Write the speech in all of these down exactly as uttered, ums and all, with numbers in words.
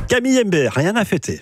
Camille Mbert, rien à fêter.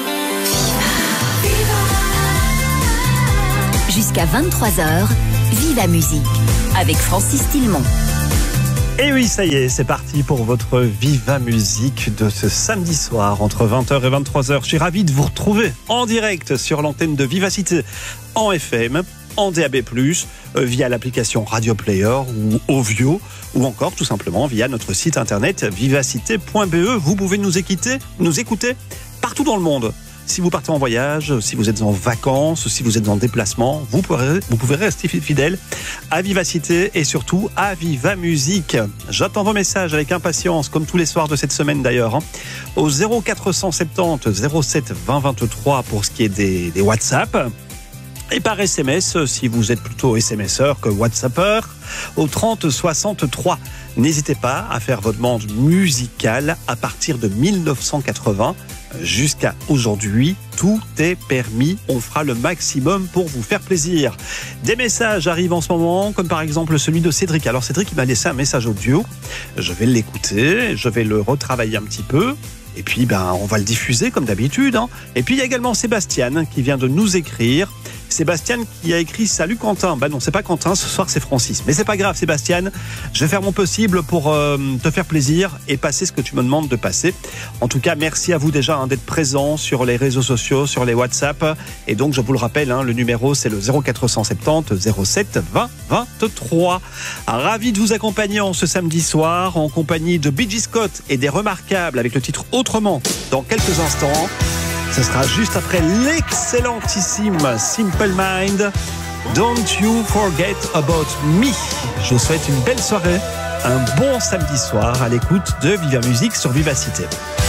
Jusqu'à vingt-trois heures, Viva Musique avec Francis Tillemont. Et oui, ça y est, c'est parti pour votre Viva Musique de ce samedi soir entre vingt heures et vingt-trois heures. Je suis ravi de vous retrouver en direct sur l'antenne de Vivacité en F M, en D A B plus, euh, via l'application Radio Player ou Ovio, ou encore tout simplement via notre site internet vivacité point b e. Vous pouvez nous écouter, nous écouter partout dans le monde. Si vous partez en voyage, si vous êtes en vacances, si vous êtes en déplacement, vous pouvez, vous pouvez rester fidèle à Vivacité et surtout à Viva Musique. J'attends vos messages avec impatience, comme tous les soirs de cette semaine d'ailleurs, hein, au zéro quatre cent soixante-dix zéro sept vingt vingt-trois pour ce qui est des, des WhatsApp. Et par S M S, si vous êtes plutôt SMSeur que WhatsAppeur, au trente soixante-trois. N'hésitez pas à faire votre demande musicale à partir de mille neuf cent quatre-vingts jusqu'à aujourd'hui. Tout est permis. On fera le maximum pour vous faire plaisir. Des messages arrivent en ce moment, comme par exemple celui de Cédric. Alors Cédric, il m'a laissé un message audio. Je vais l'écouter, je vais le retravailler un petit peu. Et puis, ben, on va le diffuser comme d'habitude. Hein. Et puis, il y a également Sébastien qui vient de nous écrire. Sébastien qui a écrit « Salut Quentin ». Ben non, c'est pas Quentin, ce soir c'est Francis. Mais c'est pas grave Sébastien, je vais faire mon possible pour euh, te faire plaisir et passer ce que tu me demandes de passer. En tout cas, merci à vous déjà hein, d'être présents sur les réseaux sociaux, sur les WhatsApp. Et donc, je vous le rappelle, hein, le numéro c'est le zéro quatre cent soixante-dix zéro sept vingt vingt-trois. Ravi de vous accompagner en ce samedi soir en compagnie de B G Scott et des Remarquables avec le titre « Autrement » dans quelques instants. Ce sera juste après l'excellentissime Simple Mind. Don't you forget about me. Je vous souhaite une belle soirée, un bon samedi soir à l'écoute de Viva Musique sur Vivacité.